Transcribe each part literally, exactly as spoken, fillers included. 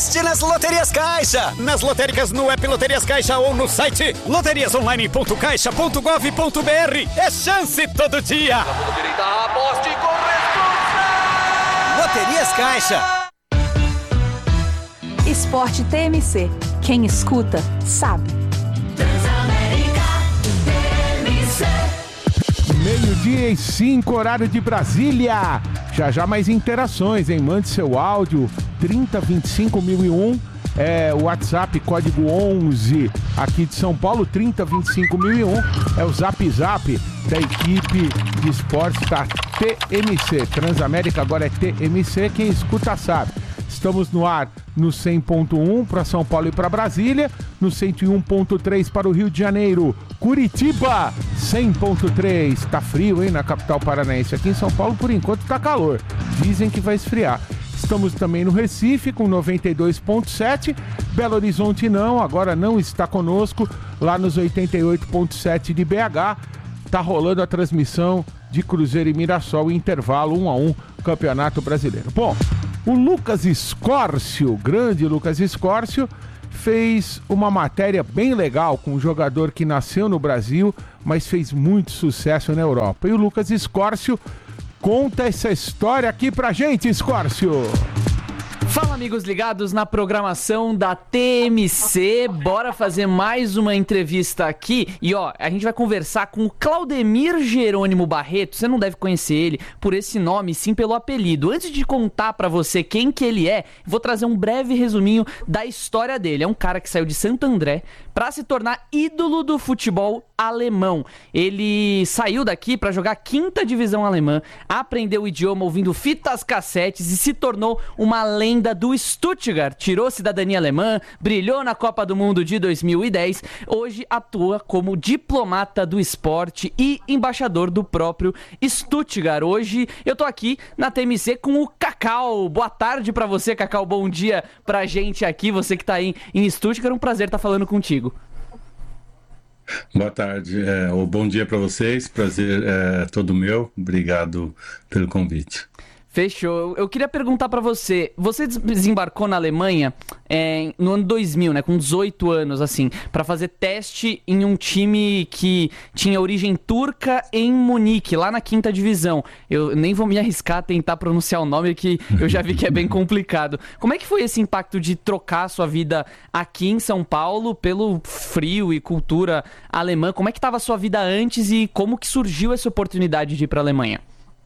Aposte nas Loterias Caixa. Nas lotéricas, no app Loterias Caixa ou no site loterias online ponto caixa ponto gov ponto br. É chance todo dia. Aposte com responsa. Loterias Caixa. Esporte T M C. Quem escuta, sabe. Meio-dia e cinco, horário de Brasília. Já já mais interações, hein? Mande seu áudio, trinta, vinte e cinco, mil e um. É o WhatsApp, código onze, aqui de São Paulo, trinta, vinte e cinco, mil e um. É o Zap Zap da equipe de esportes da T M C. Transamérica agora é T M C, quem escuta sabe. Estamos no ar no cem ponto um para São Paulo e para Brasília, no cento e um ponto três para o Rio de Janeiro, Curitiba, cem ponto três. Tá frio, hein, na capital paranaense. Aqui em São Paulo, por enquanto, tá calor. Dizem que vai esfriar. Estamos também no Recife, com noventa e dois ponto sete. Belo Horizonte não, agora não está conosco. Lá nos oitenta e oito ponto sete de B H. Tá rolando a transmissão de Cruzeiro e Mirassol, intervalo um a um, Campeonato Brasileiro. Bom, o Lucas Escórcio, grande Lucas Escórcio, fez uma matéria bem legal com um jogador que nasceu no Brasil, mas fez muito sucesso na Europa. E o Lucas Escórcio conta essa história aqui pra gente, Escórcio. Fala, amigos ligados na programação da T M C, bora fazer mais uma entrevista aqui. E ó, a gente vai conversar com o Claudemir Jerônimo Barreto. Você não deve conhecer ele por esse nome, sim pelo apelido. Antes de contar pra você quem que ele é, vou trazer um breve resuminho da história dele. É um cara que saiu de Santo André pra se tornar ídolo do futebol alemão. Ele saiu daqui pra jogar a quinta divisão alemã, aprendeu o idioma ouvindo fitas cassetes e se tornou uma lenda do Stuttgart. Tirou cidadania alemã, brilhou na Copa do Mundo de dois mil e dez, hoje atua como diplomata do esporte e embaixador do próprio Stuttgart. Hoje eu tô aqui na T M C com o Cacau. Boa tarde pra você, Cacau. Bom dia pra gente aqui, você que tá aí em Stuttgart. Um prazer estar falando contigo. Boa tarde, é, ou bom dia para vocês, prazer é todo meu, obrigado pelo convite. Fechou. Eu queria perguntar pra você, você desembarcou na Alemanha é, no ano dois mil, né, com dezoito anos, assim, pra fazer teste em um time que tinha origem turca em Munique, lá na quinta divisão. Eu nem vou me arriscar a tentar pronunciar o nome, que eu já vi que é bem complicado. Como é que foi esse impacto de trocar a sua vida aqui em São Paulo pelo frio e cultura alemã? Como é que estava a sua vida antes e como que surgiu essa oportunidade de ir pra Alemanha?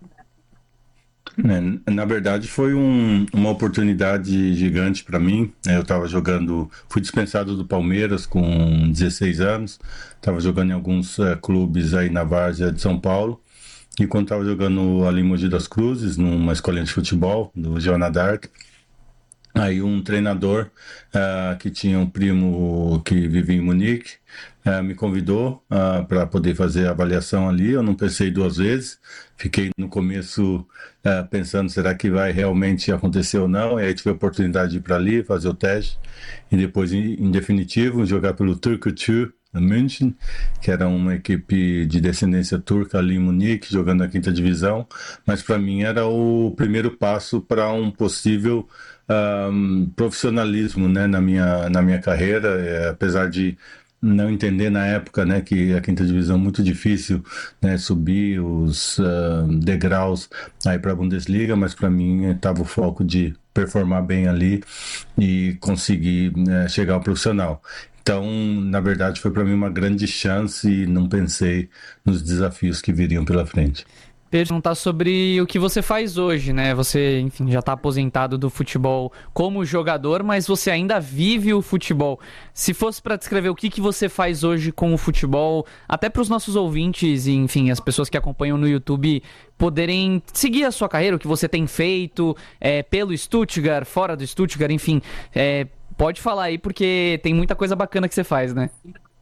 Na verdade foi um, uma oportunidade gigante para mim. Eu estava jogando, fui dispensado do Palmeiras com dezesseis anos, estava jogando em alguns uh, clubes aí na várzea de São Paulo, e quando estava jogando ali em Mogi das Cruzes, numa escolinha de futebol do Joana d'Arc, aí um treinador uh, que tinha um primo que vivia em Munique uh, me convidou uh, para poder fazer a avaliação ali. Eu não pensei duas vezes, fiquei no começo uh, pensando, será que vai realmente acontecer ou não? E aí tive a oportunidade de ir para ali, fazer o teste, e depois, em, em definitivo, jogar pelo Türkgücü München, que era uma equipe de descendência turca ali em Munique, jogando na quinta divisão. Mas para mim era o primeiro passo para um possível um, profissionalismo, né, na minha, na minha carreira, é, apesar de não entender na época, né, que a quinta divisão é muito difícil, né, subir os uh, degraus aí para a Bundesliga, mas para mim estava o foco de performar bem ali e conseguir, né, chegar ao profissional. Então, na verdade, foi para mim uma grande chance e não pensei nos desafios que viriam pela frente. Perguntar sobre o que você faz hoje, né? Você, enfim, já está aposentado do futebol como jogador, mas você ainda vive o futebol. Se fosse para descrever o que, que você faz hoje com o futebol, até para os nossos ouvintes e, enfim, as pessoas que acompanham no YouTube poderem seguir a sua carreira, o que você tem feito é, pelo Stuttgart, fora do Stuttgart, enfim, é, pode falar aí, porque tem muita coisa bacana que você faz, né?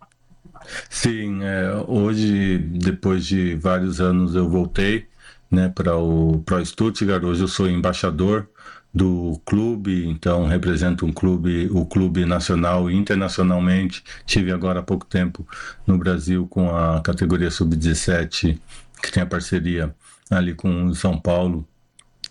Sim, é, hoje, depois de vários anos, eu voltei, né, para o Pro Stuttgart. Hoje eu sou embaixador do clube, então represento um clube, o clube nacional e internacionalmente. Tive agora há pouco tempo no Brasil com a categoria sub dezessete, que tem a parceria ali com o São Paulo,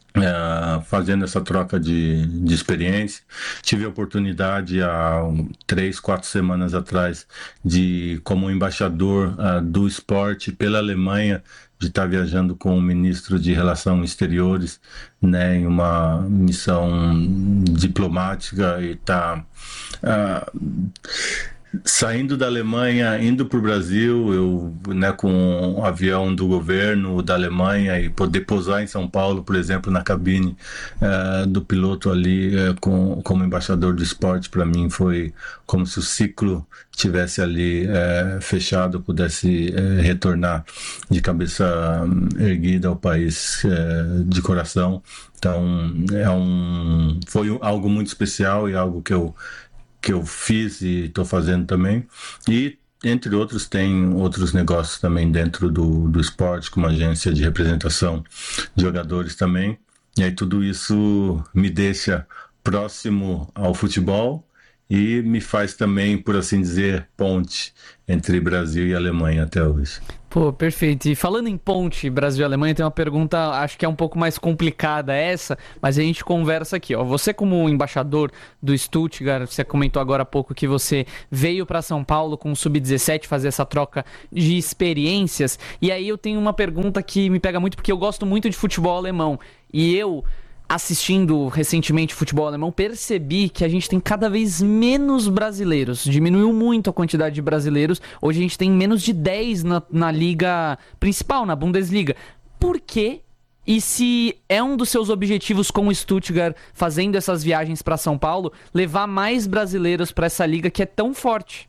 Uh, fazendo essa troca de, de experiência. Tive a oportunidade há um, três, quatro semanas atrás de, como embaixador uh, do esporte pela Alemanha, de estar viajando com o ministro de Relações Exteriores, né, em uma missão diplomática e estar uh, saindo da Alemanha, indo para o Brasil, eu, né, com o avião do governo da Alemanha e poder pousar em São Paulo, por exemplo, na cabine uh, do piloto ali, uh, com, como embaixador do esporte, para mim foi como se o ciclo tivesse ali uh, fechado, pudesse uh, retornar de cabeça erguida ao país uh, de coração. Então, é um, foi algo muito especial e algo que eu que eu fiz e estou fazendo também. E, entre outros, tem outros negócios também dentro do, do esporte, como agência de representação de jogadores também. E aí tudo isso me deixa próximo ao futebol e me faz também, por assim dizer, ponte entre Brasil e Alemanha até hoje. Pô, perfeito. E falando em ponte Brasil e Alemanha, tem uma pergunta, acho que é um pouco mais complicada essa, mas a gente conversa aqui, ó. Você, como embaixador do Stuttgart, você comentou agora há pouco que você veio para São Paulo com o sub dezessete fazer essa troca de experiências, e aí eu tenho uma pergunta que me pega muito, porque eu gosto muito de futebol alemão, e eu, assistindo recentemente futebol alemão, percebi que a gente tem cada vez menos brasileiros. Diminuiu muito a quantidade de brasileiros. Hoje a gente tem menos de dez na, na liga principal, na Bundesliga. Por quê? E se é um dos seus objetivos com o Stuttgart, fazendo essas viagens para São Paulo, levar mais brasileiros para essa liga que é tão forte?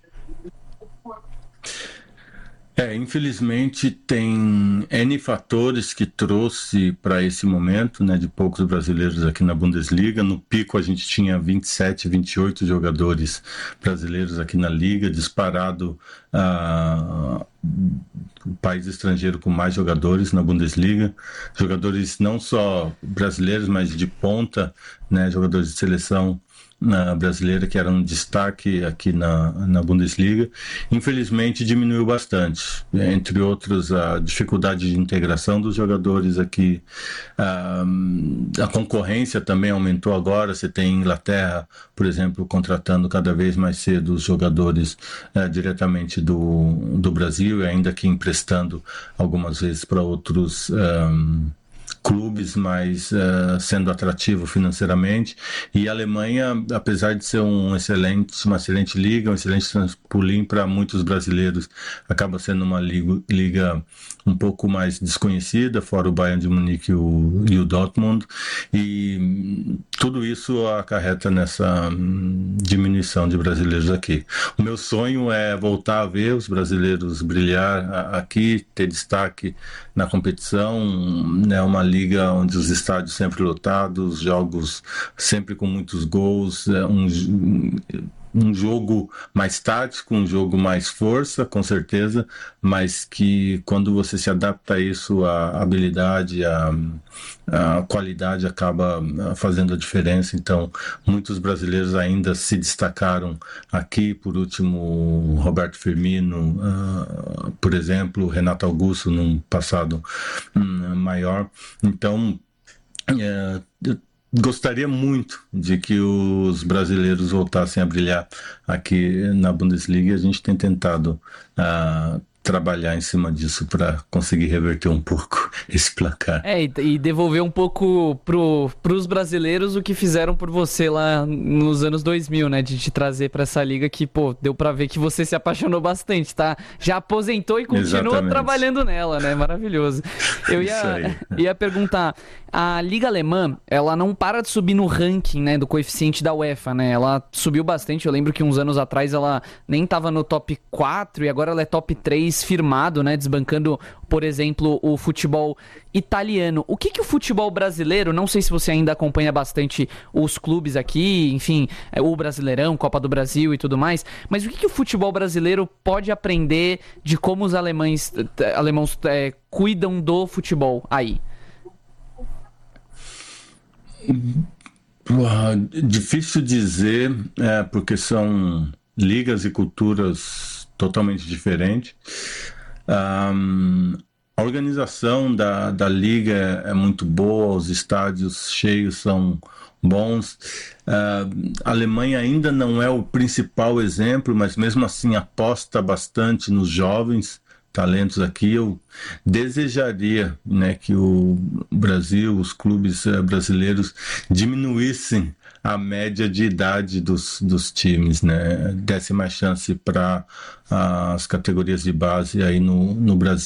É, infelizmente tem N fatores que trouxe para esse momento, né, de poucos brasileiros aqui na Bundesliga. No pico a gente tinha vinte e sete, vinte e oito jogadores brasileiros aqui na liga, disparado uh, o país estrangeiro com mais jogadores na Bundesliga. Jogadores não só brasileiros, mas de ponta, né, jogadores de seleção na brasileira que era um destaque aqui na, na Bundesliga. Infelizmente diminuiu bastante, entre outros a dificuldade de integração dos jogadores aqui, a, a concorrência também aumentou agora. Você tem Inglaterra, por exemplo, contratando cada vez mais cedo os jogadores é, diretamente do, do Brasil, e ainda que emprestando algumas vezes para outros um, clubes, mas uh, sendo atrativo financeiramente. E a Alemanha, apesar de ser um excelente, uma excelente liga, um excelente trampolim para muitos brasileiros, acaba sendo uma liga, liga um pouco mais desconhecida, fora o Bayern de Munique e o, e o Dortmund, e tudo isso acarreta nessa hum, diminuição de brasileiros aqui. O meu sonho é voltar a ver os brasileiros brilhar aqui, ter destaque na competição, né, uma liga onde os estádios sempre lotados, jogos sempre com muitos gols, um, um jogo mais tático, um jogo mais força, com certeza, mas que quando você se adapta a isso, a habilidade, a, a qualidade acaba fazendo a diferença. Então, muitos brasileiros ainda se destacaram aqui, por último, Roberto Firmino, uh, por exemplo, Renato Augusto, num passado um, maior. Então, uh, eu gostaria muito de que os brasileiros voltassem a brilhar aqui na Bundesliga, e a gente tem tentado uh, trabalhar em cima disso para conseguir reverter um pouco esse placar. É, e, e devolver um pouco pro, pros brasileiros o que fizeram por você lá nos anos dois mil, né? De te trazer para essa liga que, pô, deu para ver que você se apaixonou bastante, tá? Já aposentou e continua Exatamente. Trabalhando nela, né? Maravilhoso. Eu ia, ia perguntar, a Liga Alemã, ela não para de subir no ranking, né, do coeficiente da UEFA, né? Ela subiu bastante. Eu lembro que uns anos atrás ela nem tava no top quatro e agora ela é top três firmado, né? Desbancando, por exemplo, o futebol italiano. O que que o futebol brasileiro, não sei se você ainda acompanha bastante os clubes aqui, enfim, o Brasileirão, Copa do Brasil e tudo mais, mas o que que o futebol brasileiro pode aprender de como os alemães, alemãos é, cuidam do futebol aí? Difícil dizer, é, porque são ligas e culturas totalmente diferentes. Um, A organização da, da liga é muito boa, os estádios cheios são bons. Uh, a Alemanha ainda não é o principal exemplo, mas mesmo assim aposta bastante nos jovens talentos aqui. Eu desejaria, né, que o Brasil, os clubes uh, brasileiros diminuíssem a média de idade dos, dos times, né, desse mais chance para uh, as categorias de base aí no, no Brasil.